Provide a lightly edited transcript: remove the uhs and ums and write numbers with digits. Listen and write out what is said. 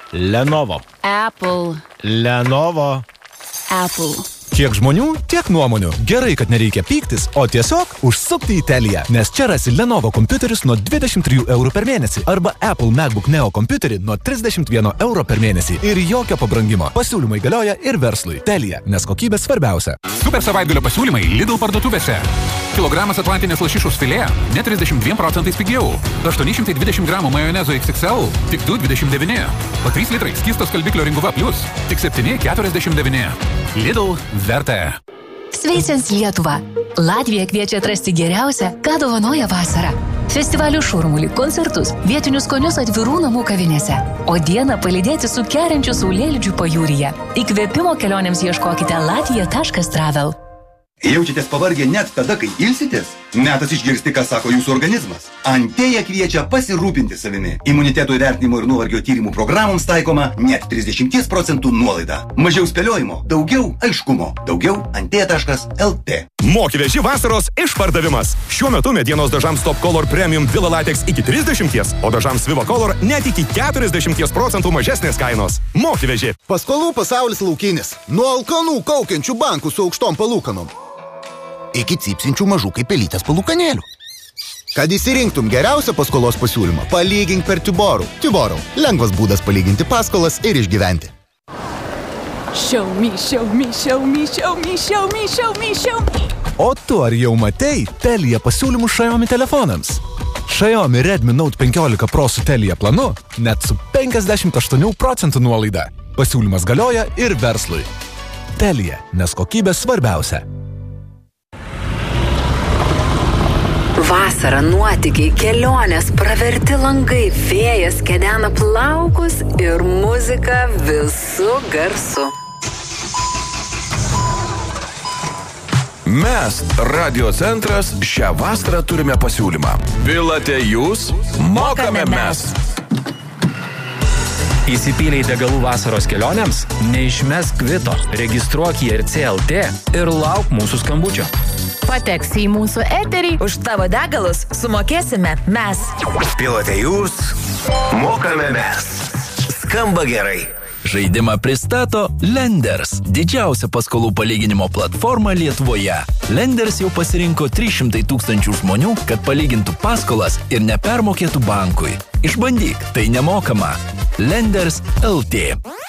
Lenovo. Apple. Lenovo. Apple. Kiek žmonių, tiek nuomonių. Gerai, kad nereikia pyktis, o tiesiog užsukti į Teliją. Nes čia rasi Lenovo kompiuterius nuo 23 eurų per mėnesį arba Apple MacBook Neo kompiuterį nuo 31 euro per mėnesį ir jokio pabrangimo. Pasiūlymai galioja ir verslui. Telija, nes kokybė svarbiausia. Super savaitgalio pasiūlymai Lidl parduotuvėse. Kilogramas atlantinės lašišos filė net 32% pigiau. 820 gramų majonezo XXL tik 2,29. O 3 litrai skystos skalbiklio Ringuva Plus tik 7,49. Lidl verta. Sveiciens Lietuva. Latvija kviečia atrasti geriausią, ką dovanoja vasara. Festivalių šurmulį, koncertus, vietinius skonius atvirų namų kavinėse. O dieną palydėti su keriančiu saulėlydžiu pajūryje. Įkvėpimo kelionėms ieškokite latvija.travel. Jaučiatės pavargę net tada, kai ilsitės? Metas išgirsti, ką sako jūsų organizmas. Antėja kviečia pasirūpinti savimi. Imuniteto įvertinimo ir nuovargio tyrimų programoms taikoma net 30% nuolaida. Mažiau spėliojimo, daugiau aiškumo. Daugiau antėja.lt. Mokyveži vasaros išpardavimas. Šiuo metu medienos dažams Top Color Premium Villa Latex iki 30, o dažams Viva Color net iki 40% mažesnės kainos. Mokyveži. Paskolų pasaulis laukinis. Nuo alkanų kaukiančių bankų su aukštom palūkanom iki cypsinčių mažų kaip pelytės palūkanėlių. Kad įsirinktum geriausią paskolos pasiūlymą, palygink per Tiborų. Tiborų. Lengvas būdas palyginti paskolas ir išgyventi. Show me, show me, show me, show me, show me, show me, show me. O tu ar jau matei Telija pasiūlymų Xiaomi telefonams? Xiaomi Redmi Note 15 Pro su Telija planu net su 58% nuolaida. Pasiūlymas galioja ir verslui. Telija, nes kokybė svarbiausia. Vasara, nuotykiai, kelionės, praverti langai, vėjas kedena plaukus ir muzika visu garsu. Mes, Radio centras, šią vasarą turime pasiūlymą. Pilate jūs, mokame mes. Įsipyliai degalų vasaros kelionėms? Neišmesk kvito, registruok į RCLT ir lauk mūsų skambučio. Pateksi į mūsų eterį, už tavo degalus sumokėsime mes. Pilate jūs, mokame mes. Skamba gerai. Žaidimą pristato Lenders, didžiausia paskolų palyginimo platforma Lietuvoje. Lenders jau pasirinko 300 000 žmonių, kad palygintų paskolas ir nepermokėtų bankui. Išbandyk, tai nemokama. Lenders LT.